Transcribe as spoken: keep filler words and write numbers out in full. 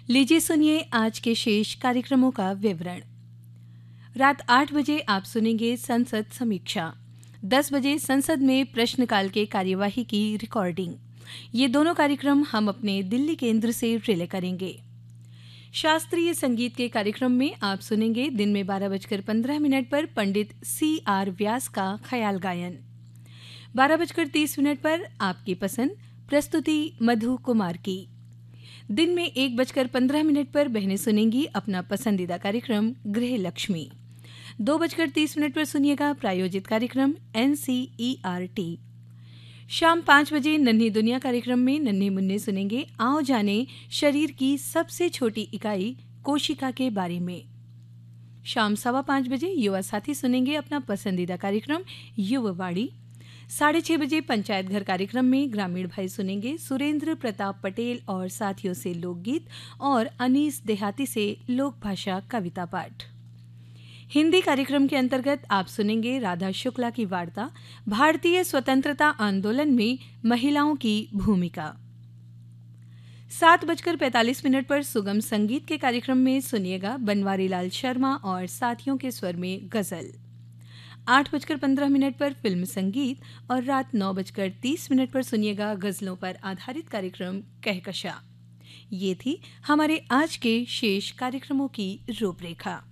लीजिए सुनिए आज के शेष कार्यक्रमों का विवरण। रात आठ बजे आप सुनेंगे संसद समीक्षा। दस बजे संसद में प्रश्नकाल के कार्यवाही की रिकॉर्डिंग। ये दोनों कार्यक्रम हम अपने दिल्ली केंद्र से रिले करेंगे। शास्त्रीय संगीत के कार्यक्रम में आप सुनेंगे दिन में बारह बजकर पंद्रह मिनट पर पंडित सी आर व्यास का ख्याल गायन। बारह बजकर तीस मिनट पर आपकी पसंद प्रस्तुति मधु कुमार की। दिन में एक बजकर पंद्रह मिनट पर बहनें सुनेंगी अपना पसंदीदा कार्यक्रम गृह लक्ष्मी। दो बजकर तीस मिनट पर सुनिएगा प्रायोजित कार्यक्रम N C E R T. शाम पाँच बजे नन्ही दुनिया कार्यक्रम में नन्हे मुन्ने सुनेंगे आओ जाने शरीर की सबसे छोटी इकाई कोशिका के बारे में। शाम सवा पाँच बजे युवा साथी सुनेंगे अपना पसंदीदा कार्यक्रम युववाणी। साढ़े छह बजे पंचायत घर कार्यक्रम में ग्रामीण भाई सुनेंगे सुरेंद्र प्रताप पटेल और साथियों से लोकगीत और अनीस देहाती से लोक भाषा कविता पाठ। हिंदी कार्यक्रम के अंतर्गत आप सुनेंगे राधा शुक्ला की वार्ता भारतीय स्वतंत्रता आंदोलन में महिलाओं की भूमिका। सात बजकर पैंतालीस मिनट पर सुगम संगीत के कार्यक्रम में सुनिएगा बनवारी लाल शर्मा और साथियों के स्वर में गजल। आठ बजकर पंद्रह मिनट पर फिल्म संगीत और रात नौ बजकर तीस मिनट पर सुनिएगा गजलों पर आधारित कार्यक्रम कहकशा। ये थी हमारे आज के शेष कार्यक्रमों की रूपरेखा।